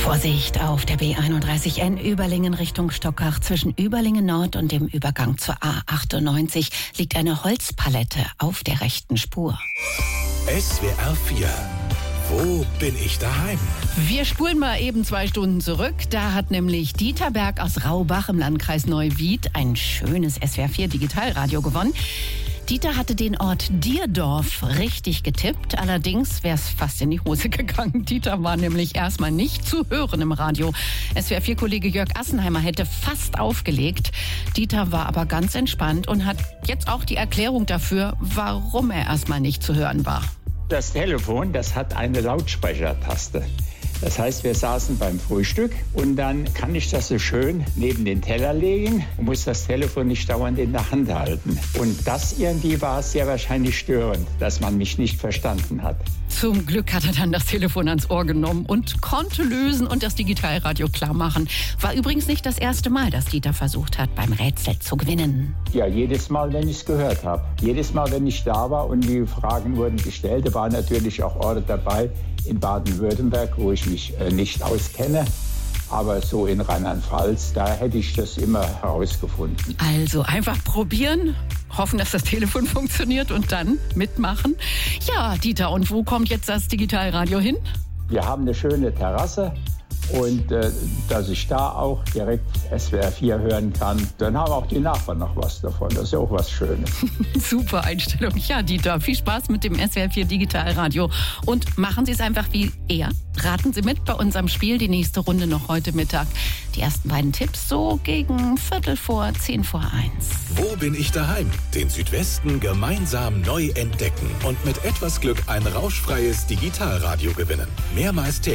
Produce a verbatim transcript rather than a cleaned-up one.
Vorsicht auf der B einunddreißig N Überlingen Richtung Stockach. Zwischen Überlingen Nord und dem Übergang zur A achtundneunzig liegt eine Holzpalette auf der rechten Spur. S W R vier. Wo bin ich daheim? Wir spulen mal eben zwei Stunden zurück. Da hat nämlich Dieter Berg aus Raubach im Landkreis Neuwied ein schönes S W R vier Digitalradio gewonnen. Dieter hatte den Ort Dierdorf richtig getippt. Allerdings wäre es fast in die Hose gegangen. Dieter war nämlich erstmal nicht zu hören im Radio. S W R vier Kollege Jörg Assenheimer hätte fast aufgelegt. Dieter war aber ganz entspannt und hat jetzt auch die Erklärung dafür, warum er erstmal nicht zu hören war. Das Telefon, das hat eine Lautsprechertaste. Das heißt, wir saßen beim Frühstück und dann kann ich das so schön neben den Teller legen und muss das Telefon nicht dauernd in der Hand halten. Und das irgendwie war sehr wahrscheinlich störend, dass man mich nicht verstanden hat. Zum Glück hat er dann das Telefon ans Ohr genommen und konnte lösen und das Digitalradio klar machen. War übrigens nicht das erste Mal, dass Dieter versucht hat, beim Rätsel zu gewinnen. Ja, jedes Mal, wenn ich es gehört habe. Jedes Mal, wenn ich da war und die Fragen wurden gestellt. Da waren natürlich auch Orte dabei in Baden-Württemberg, wo ich mich äh, nicht auskenne. Aber so in Rheinland-Pfalz, da hätte ich das immer herausgefunden. Also einfach probieren, hoffen, dass das Telefon funktioniert und dann mitmachen. Ja, Dieter, und wo kommt jetzt das Digitalradio hin? Wir haben eine schöne Terrasse und äh, dass ich da auch direkt S W R vier hören kann, dann haben auch die Nachbarn noch was davon. Das ist ja auch was Schönes. Super Einstellung. Ja, Dieter, viel Spaß mit dem S W R vier Digitalradio. Und machen Sie es einfach wie er. Raten Sie mit bei unserem Spiel, die nächste Runde noch heute Mittag. Die ersten beiden Tipps so gegen Viertel vor, zehn vor eins. Wo bin ich daheim? Den Südwesten gemeinsam neu entdecken und mit etwas Glück ein rauschfreies Digitalradio gewinnen. Mehrmals täglich.